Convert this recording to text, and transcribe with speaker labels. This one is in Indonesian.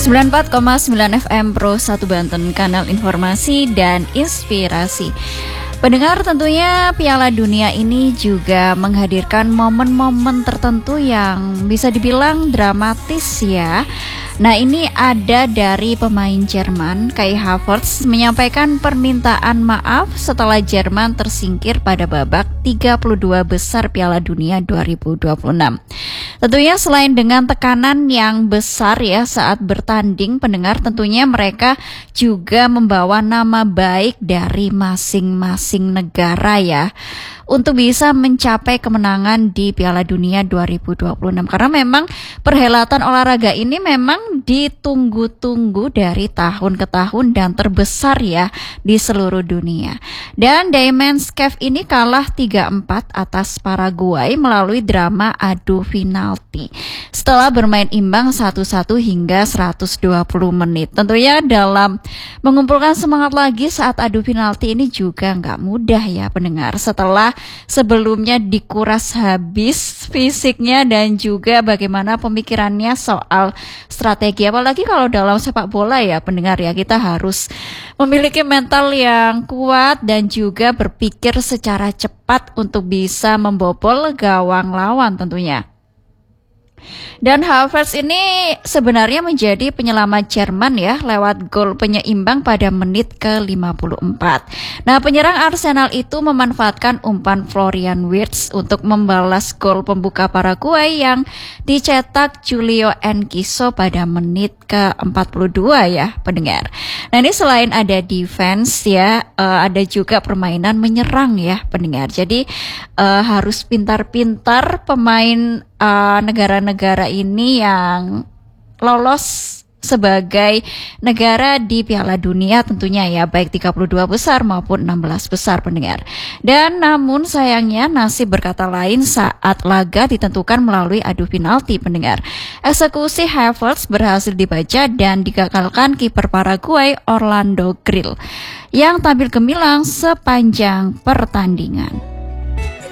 Speaker 1: 94,9 FM Pro 1 Banten, kanal informasi dan inspirasi. Pendengar, tentunya Piala Dunia ini juga menghadirkan momen-momen tertentu yang bisa dibilang dramatis ya. Nah, ini ada dari pemain Jerman, Kai Havertz, menyampaikan permintaan maaf setelah Jerman tersingkir pada babak 32 besar Piala Dunia 2026. Tentunya selain dengan tekanan yang besar ya saat bertanding, pendengar, tentunya mereka juga membawa nama baik dari masing-masing negara ya, untuk bisa mencapai kemenangan di Piala Dunia 2026. Karena memang perhelatan olahraga ini memang ditunggu-tunggu dari tahun ke tahun dan terbesar ya di seluruh dunia. Dan Diamonds Cave ini kalah 3-4 atas Paraguay melalui drama adu penalti setelah bermain imbang 1-1 hingga 120 menit. Tentunya dalam mengumpulkan semangat lagi saat adu penalti ini juga nggak mudah ya pendengar, setelah sebelumnya dikuras habis fisiknya dan juga bagaimana pemikirannya soal strategi. Apalagi kalau dalam sepak bola ya pendengar ya, kita harus memiliki mental yang kuat dan juga berpikir secara cepat untuk bisa membobol gawang lawan tentunya. Dan Havertz ini sebenarnya menjadi penyelamat Jerman ya lewat gol penyeimbang pada menit ke-54. Nah, penyerang Arsenal itu memanfaatkan umpan Florian Wirtz untuk membalas gol pembuka Paraguay yang dicetak Julio Enciso pada menit ke-42 ya pendengar. Nah, ini selain ada defense ya, ada juga permainan menyerang ya pendengar. Jadi harus pintar-pintar pemain negara-negara ini yang lolos sebagai negara di Piala Dunia tentunya ya, baik 32 besar maupun 16 besar pendengar. Dan namun sayangnya nasib berkata lain saat laga ditentukan melalui adu penalti pendengar. Eksekusi Havertz berhasil dibaca dan digagalkan kiper Paraguay Orlando Grill yang tampil gemilang sepanjang pertandingan.